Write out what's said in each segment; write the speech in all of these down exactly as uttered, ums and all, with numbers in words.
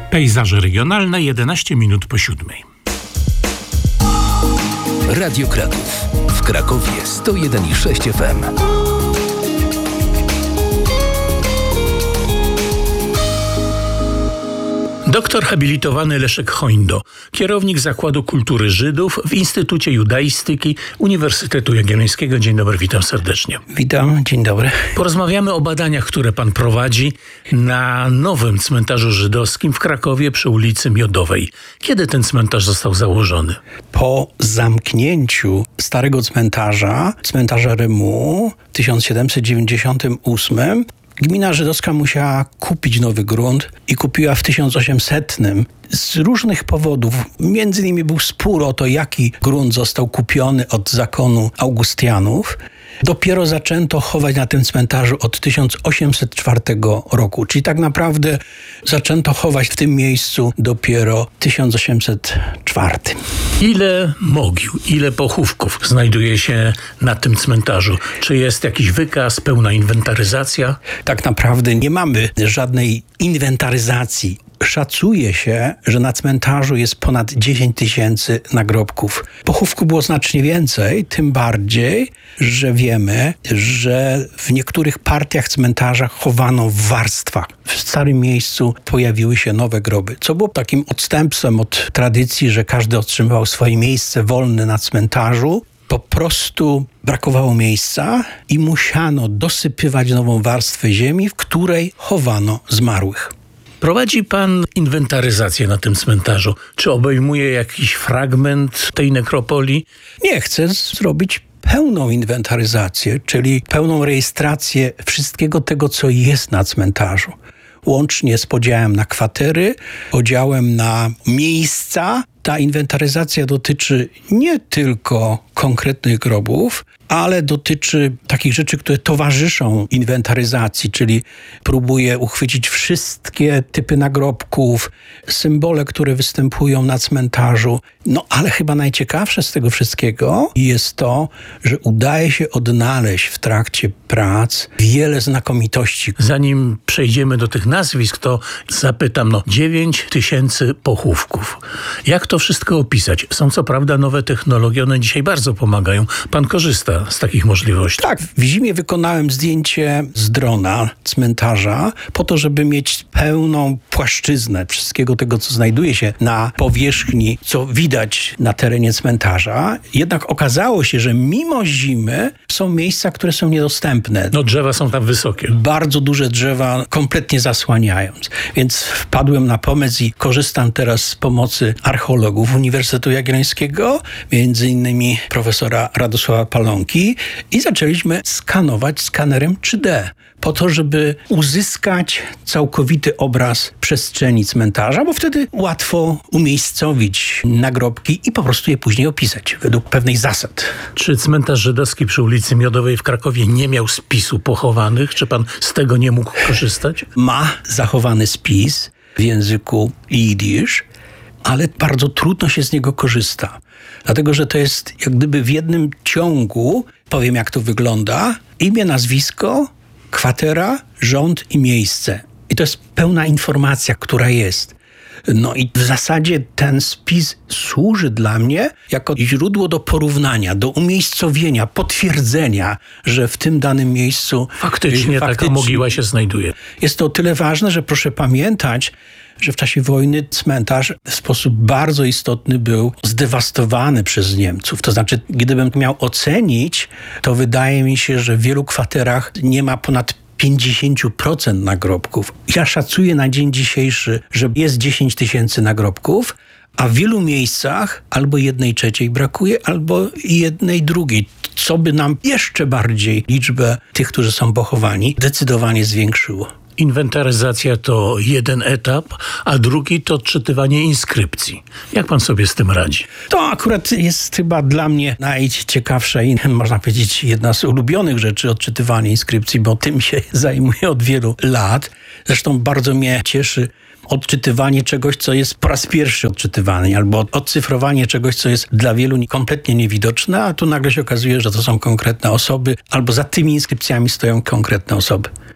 Pejzaże regionalne, jedenaście minut po siódmej. Radio Kraków. W Krakowie sto jeden i sześć F M. Doktor habilitowany Leszek Hońdo, kierownik Zakładu Kultury Żydów w Instytucie Judaistyki Uniwersytetu Jagiellońskiego. Dzień dobry, witam serdecznie. Witam, dzień dobry. Porozmawiamy o badaniach, które pan prowadzi na nowym cmentarzu żydowskim w Krakowie przy ulicy Miodowej. Kiedy ten cmentarz został założony? Po zamknięciu starego cmentarza, cmentarza Rymu w tysiąc siedemset dziewięćdziesiątym ósmym, gmina żydowska musiała kupić nowy grunt i kupiła w tysiąc osiemsetnym z różnych powodów. Między innymi był spór o to, jaki grunt został kupiony od zakonu Augustianów. Dopiero zaczęto chować na tym cmentarzu od tysiąc osiemset czwartego roku. Czyli tak naprawdę zaczęto chować w tym miejscu dopiero w tysiąc osiemset czwartym. Ile mogił, ile pochówków znajduje się na tym cmentarzu? Czy jest jakiś wykaz, pełna inwentaryzacja? Tak naprawdę nie mamy żadnej inwentaryzacji. Szacuje się, że na cmentarzu jest ponad dziesięć tysięcy nagrobków. Pochówku było znacznie więcej, tym bardziej, że wiemy, że w niektórych partiach cmentarza chowano w warstwach. W starym miejscu pojawiły się nowe groby, co było takim odstępstwem od tradycji, że każdy otrzymywał swoje miejsce wolne na cmentarzu. Po prostu brakowało miejsca i musiano dosypywać nową warstwę ziemi, w której chowano zmarłych. Prowadzi pan inwentaryzację na tym cmentarzu. Czy obejmuje jakiś fragment tej nekropolii? Nie, chcę zrobić pełną inwentaryzację, czyli pełną rejestrację wszystkiego tego, co jest na cmentarzu. Łącznie z podziałem na kwatery, podziałem na miejsca. Ta inwentaryzacja dotyczy nie tylko konkretnych grobów, ale dotyczy takich rzeczy, które towarzyszą inwentaryzacji, czyli próbuje uchwycić wszystkie typy nagrobków, symbole, które występują na cmentarzu. No ale chyba najciekawsze z tego wszystkiego jest to, że udaje się odnaleźć w trakcie prac wiele znakomitości. Zanim przejdziemy do tych nazwisk, to zapytam, no dziewięć tysięcy pochówków. Jak to wszystko opisać? Są co prawda nowe technologie, one dzisiaj bardzo pomagają. Pan korzysta z takich możliwości. Tak, w zimie wykonałem zdjęcie z drona cmentarza po to, żeby mieć pełną płaszczyznę wszystkiego tego, co znajduje się na powierzchni, co widać na terenie cmentarza. Jednak okazało się, że mimo zimy są miejsca, które są niedostępne. No drzewa są tam wysokie. Bardzo duże drzewa, kompletnie zasłaniając. Więc wpadłem na pomysł i korzystam teraz z pomocy archeologów Uniwersytetu Jagiellońskiego, między innymi profesora Radosława Palonki, i zaczęliśmy skanować skanerem trzy D po to, żeby uzyskać całkowity obraz przestrzeni cmentarza, bo wtedy łatwo umiejscowić nagrobki i po prostu je później opisać według pewnych zasad. Czy cmentarz żydowski przy ulicy Miodowej w Krakowie nie miał spisu pochowanych? Czy pan z tego nie mógł korzystać? Ma zachowany spis w języku jidysz, ale bardzo trudno się z niego korzysta. Dlatego, że to jest jak gdyby w jednym ciągu, powiem jak to wygląda, imię, nazwisko, kwatera, rząd i miejsce. I to jest pełna informacja, która jest. No i w zasadzie ten spis służy dla mnie jako źródło do porównania, do umiejscowienia, potwierdzenia, że w tym danym miejscu faktycznie, faktycznie taka mogiła się znajduje. Jest to o tyle ważne, że proszę pamiętać, że w czasie wojny cmentarz w sposób bardzo istotny był zdewastowany przez Niemców. To znaczy, gdybym miał ocenić, to wydaje mi się, że w wielu kwaterach nie ma ponad pięćdziesiąt procent nagrobków. Ja szacuję na dzień dzisiejszy, że jest dziesięć tysięcy nagrobków, a w wielu miejscach albo jednej trzeciej brakuje, albo jednej drugiej. Co by nam jeszcze bardziej liczbę tych, którzy są pochowani, zdecydowanie zwiększyło. Inwentaryzacja to jeden etap, a drugi to odczytywanie inskrypcji. Jak pan sobie z tym radzi? To akurat jest chyba dla mnie najciekawsza i można powiedzieć jedna z ulubionych rzeczy, odczytywanie inskrypcji, bo tym się zajmuję od wielu lat. Zresztą bardzo mnie cieszy odczytywanie czegoś, co jest po raz pierwszy odczytywane, albo odcyfrowanie czegoś, co jest dla wielu kompletnie niewidoczne, a tu nagle się okazuje, że to są konkretne osoby, albo za tymi inskrypcjami stoją konkretne osoby.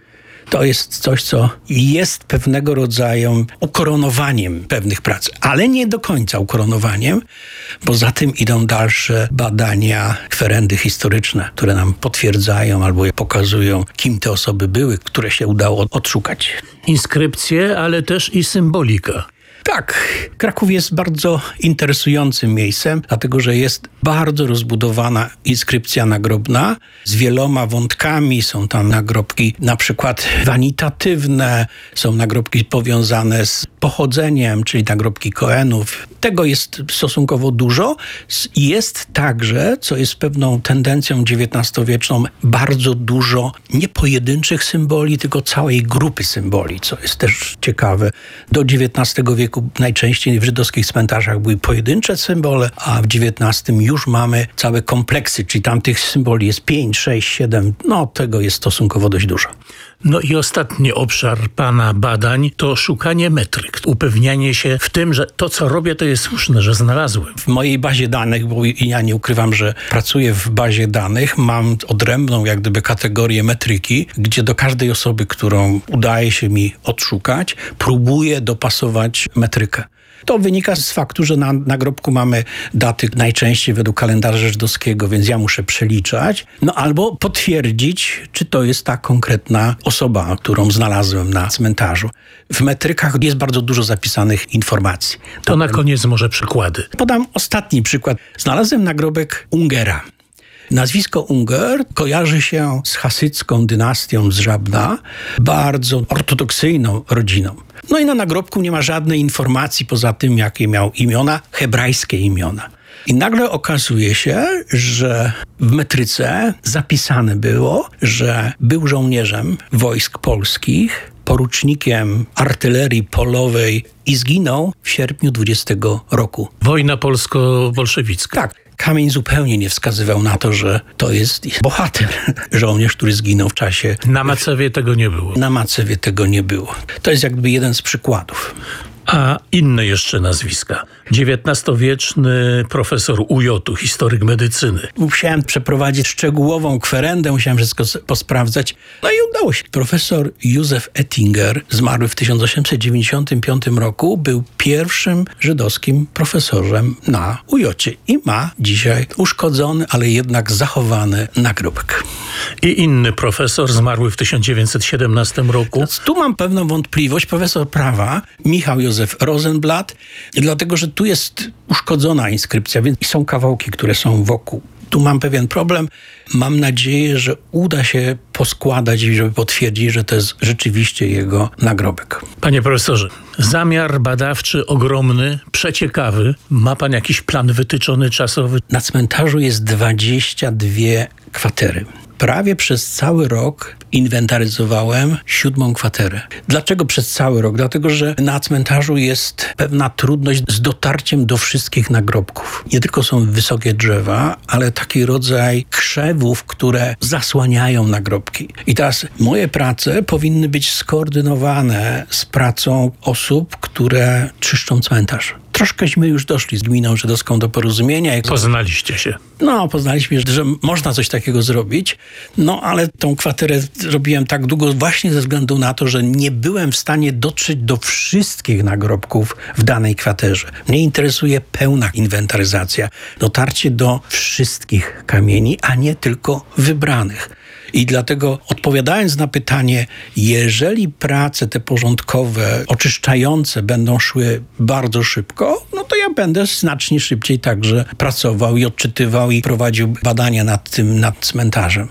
To jest coś, co jest pewnego rodzaju ukoronowaniem pewnych prac, ale nie do końca ukoronowaniem, bo za tym idą dalsze badania, kwerendy historyczne, które nam potwierdzają albo pokazują, kim te osoby były, które się udało odszukać. Inskrypcje, ale też i symbolika. Tak, Kraków jest bardzo interesującym miejscem, dlatego że jest bardzo rozbudowana inskrypcja nagrobna z wieloma wątkami. Są tam nagrobki na przykład wanitatywne, są nagrobki powiązane z pochodzeniem, czyli nagrobki Koenów. Tego jest stosunkowo dużo. Jest także, co jest pewną tendencją dziewiętnastowieczną, bardzo dużo nie pojedynczych symboli, tylko całej grupy symboli, co jest też ciekawe. Do dziewiętnastego wieku najczęściej w żydowskich cmentarzach były pojedyncze symbole, a w dziewiętnastym już mamy całe kompleksy, czyli tam tych symboli jest pięć, sześć, siedem, no tego jest stosunkowo dość dużo. No i ostatni obszar pana badań to szukanie metryk, upewnianie się w tym, że to, co robię, to jest słuszne, że znalazłem. W mojej bazie danych, bo ja nie ukrywam, że pracuję w bazie danych, mam odrębną jak gdyby kategorię metryki, gdzie do każdej osoby, którą udaje się mi odszukać, próbuję dopasować metrykę. To wynika z faktu, że na nagrobku mamy daty najczęściej według kalendarza żydowskiego, więc ja muszę przeliczać, no albo potwierdzić, czy to jest ta konkretna osoba, którą znalazłem na cmentarzu. W metrykach jest bardzo dużo zapisanych informacji. To na koniec może przykłady. Podam ostatni przykład. Znalazłem nagrobek Ungera. Nazwisko Unger kojarzy się z hasycką dynastią z Żabna, bardzo ortodoksyjną rodziną. No i na nagrobku nie ma żadnej informacji poza tym, jakie miał imiona, hebrajskie imiona. I nagle okazuje się, że w metryce zapisane było, że był żołnierzem wojsk polskich, porucznikiem artylerii polowej i zginął w sierpniu dwudziestego roku. Wojna polsko-bolszewicka. Tak. Kamień zupełnie nie wskazywał na to, że to jest bohater, żołnierz, który zginął w czasie... Na Macewie tego nie było. Na Macewie tego nie było. To jest jakby jeden z przykładów. A inne jeszcze nazwiska. dziewiętnastowieczny profesor U J-u, historyk medycyny. Musiałem przeprowadzić szczegółową kwerendę, musiałem wszystko posprawdzać. No i udało się. Profesor Józef Ettinger, zmarły w tysiąc osiemset dziewięćdziesiątym piątym roku, był pierwszym żydowskim profesorem na U J-cie i ma dzisiaj uszkodzony, ale jednak zachowany nagrobek. I inny profesor, zmarły w tysiąc dziewięćset siedemnastym roku. Teraz tu mam pewną wątpliwość. Profesor prawa Michał Józef Rosenblatt, dlatego że tu jest uszkodzona inskrypcja, więc są kawałki, które są wokół. Tu mam pewien problem. Mam nadzieję, że uda się poskładać i żeby potwierdzić, że to jest rzeczywiście jego nagrobek. Panie profesorze, zamiar badawczy ogromny, przeciekawy. Ma pan jakiś plan wytyczony czasowy? Na cmentarzu jest dwadzieścia dwie kwatery. Prawie przez cały rok inwentaryzowałem siódmą kwaterę. Dlaczego przez cały rok? Dlatego, że na cmentarzu jest pewna trudność z dotarciem do wszystkich nagrobków. Nie tylko są wysokie drzewa, ale taki rodzaj krzewów, które zasłaniają nagrobki. I teraz moje prace powinny być skoordynowane z pracą osób, które czyszczą cmentarz. Troszkęśmy już doszli z gminą żydowską do porozumienia. Jak Poznaliście się. No, poznaliśmy, że można coś takiego zrobić, no ale tą kwaterę robiłem tak długo właśnie ze względu na to, że nie byłem w stanie dotrzeć do wszystkich nagrobków w danej kwaterze. Mnie interesuje pełna inwentaryzacja, dotarcie do wszystkich kamieni, a nie tylko wybranych. I dlatego odpowiadając na pytanie, jeżeli prace te porządkowe, oczyszczające będą szły bardzo szybko, no to ja będę znacznie szybciej także pracował i odczytywał i prowadził badania nad tym, nad cmentarzem.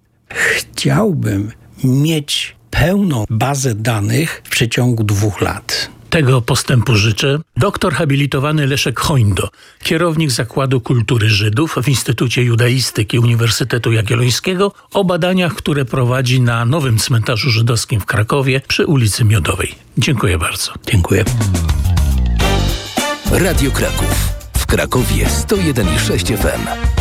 Chciałbym mieć pełną bazę danych w przeciągu dwóch lat. Tego postępu życzę. Doktor habilitowany Leszek Hońdo, kierownik Zakładu Kultury Żydów w Instytucie Judaistyki Uniwersytetu Jagiellońskiego, o badaniach, które prowadzi na nowym cmentarzu żydowskim w Krakowie przy ulicy Miodowej. Dziękuję bardzo. Dziękuję. Radio Kraków. W Krakowie sto jeden i sześć F M.